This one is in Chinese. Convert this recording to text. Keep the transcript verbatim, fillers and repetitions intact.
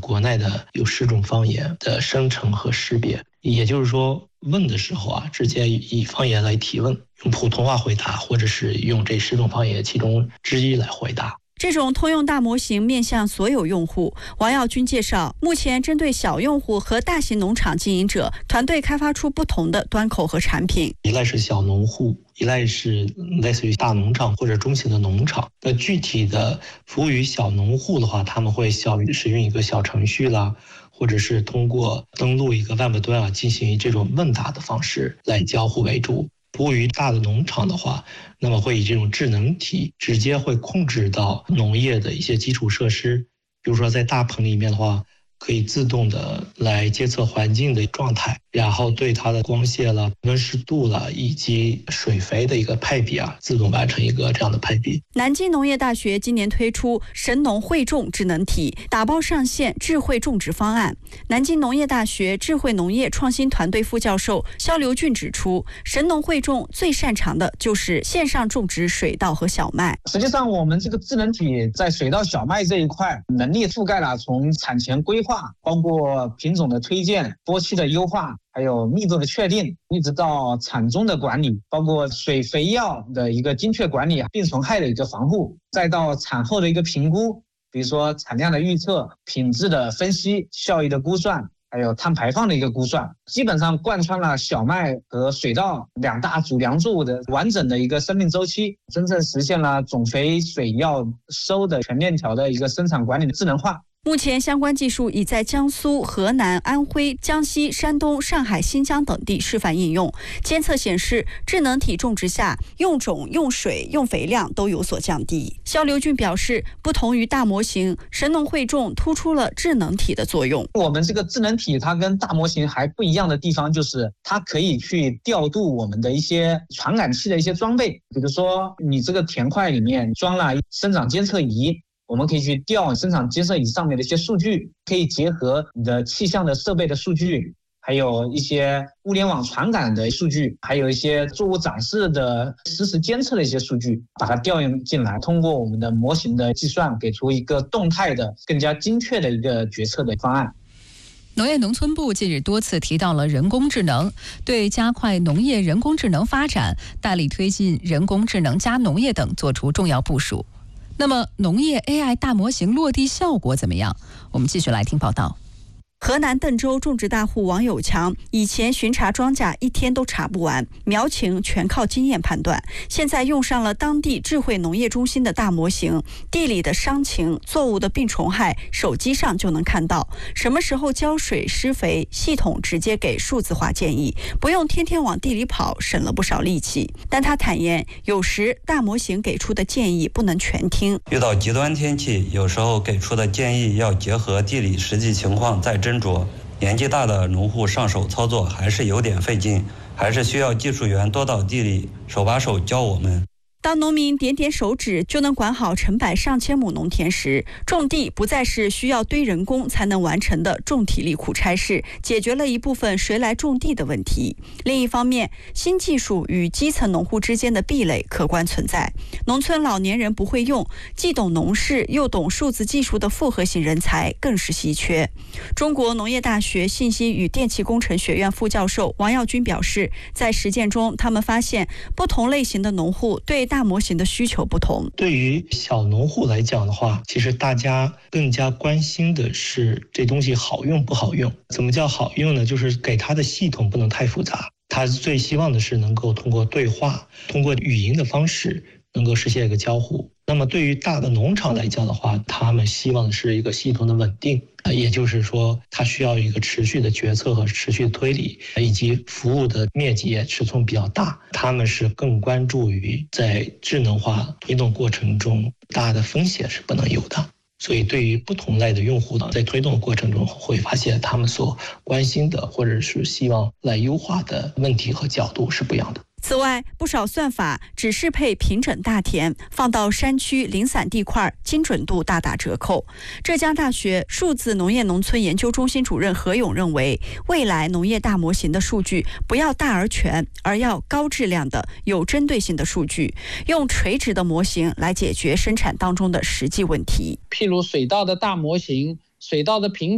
国内的有十种方言的生成和识别，也就是说问的时候啊，直接以方言来提问，用普通话回答，或者是用这十种方言其中之一来回答。 这种通用大模型面向所有用户。王耀军介绍，目前针对小用户和大型农场经营者，团队开发出不同的端口和产品。 一类是小农户，一类是类似于大农场或者中型的农场。那具体的服务于小农户的话，他们会小使用一个小程序啦，或者是通过登录一个 Web 端啊，进行这种问答的方式来交互为主。服务于大的农场的话，那么会以这种智能体直接会控制到农业的一些基础设施，比如说在大棚里面的话，可以自动的来监测环境的状态，然后对它的光线了、温湿度了以及水肥的一个配比啊，自动完成一个这样的配比。 南京农业大学今年推出神农汇种智能体，打包上线智慧种植方案。南京农业大学智慧农业创新团队副教授肖刘俊指出，神农汇种最擅长的就是线上种植水稻和小麦。 实际上，我们这个智能体在水稻、小麦这一块能力覆盖了从产前规划，包括品种的推荐、播期的优化，还有密度的确定，一直到产中的管理，包括水肥药的一个精确管理、病虫害的一个防护，再到产后的一个评估，比如说产量的预测、品质的分析、效益的估算，还有碳排放的一个估算，基本上贯穿了小麦和水稻两大主粮作物的完整的一个生命周期，真正实现了种肥、水药、收的全链条的一个生产管理的智能化。 目前相关技术已在江苏、河南、安徽、江西、山东、上海、新疆等地示范应用。监测显示，智能体种植下用种、用水、用肥量都有所降低。肖刘俊表示，不同于大模型，神农汇种突出了智能体的作用。 我们这个智能体它跟大模型还不一样的地方，就是它可以去调度我们的一些传感器的一些装备，比如说你这个田块里面装了生长监测仪，我们可以去调生产监测仪上面的一些数据，可以结合你的气象的设备的数据，还有一些物联网传感的数据，还有一些作物长势的实时监测的一些数据，把它调用进来，通过我们的模型的计算，给出一个动态的、更加精确的一个决策的方案。 农业农村部近日多次提到了人工智能，对加快农业人工智能发展、大力推进人工智能加农业等作出重要部署。那么，农业 A I 大模型落地效果怎么样？我们继续来听报道。 河南邓州种植大户王有强以前巡查庄稼一天都查不完，苗情全靠经验判断。现在用上了当地智慧农业中心的大模型，地里的伤情、作物的病虫害，手机上就能看到。什么时候浇水、施肥，系统直接给数字化建议，不用天天往地里跑，省了不少力气。但他坦言，有时大模型给出的建议不能全听。 遇到极端天气，有时候给出的建议要结合地理实际情况再斟酌，年纪大的农户上手操作还是有点费劲，还是需要技术员多到地里手把手教我们。 当农民点点手指就能管好成百上千亩农田时，种地不再是需要堆人工才能完成的重体力苦差事，解决了一部分谁来种地的问题。另一方面，新技术与基层农户之间的壁垒客观存在，农村老年人不会用，既懂农事又懂数字技术的复合型人才更是稀缺。中国农业大学信息与电气工程学院副教授王耀军表示，在实践中，他们发现不同类型的农户对大模型的需求不同。 对于小农户来讲的话，其实大家更加关心的是这东西好用不好用。怎么叫好用呢？就是给它的系统不能太复杂，他最希望的是能够通过对话、通过语音的方式能够实现一个交互。那么对于大的农场来讲的话，他们希望的是一个系统的稳定，也就是说它需要一个持续的决策和持续的推理，以及服务的面积也尺寸比较大。他们是更关注于在智能化推动过程中大的风险是不能有的。所以对于不同类的用户呢，在推动过程中会发现他们所关心的或者是希望来优化的问题和角度是不一样的。 此外，不少算法只适配平整大田，放到山区零散地块，精准度大打折扣。浙江大学数字农业农村研究中心主任何勇认为，未来农业大模型的数据不要大而全，而要高质量的、有针对性的数据，用垂直的模型来解决生产当中的实际问题。 譬如水稻的大模型，水稻的品